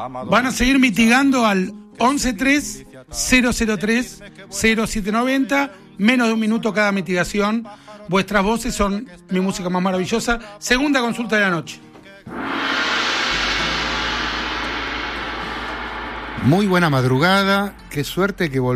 Van a seguir mitigando al 1130030790, menos de un minuto cada mitigación. Vuestras voces son mi música más maravillosa. Segunda consulta de la noche. Muy buena madrugada, qué suerte que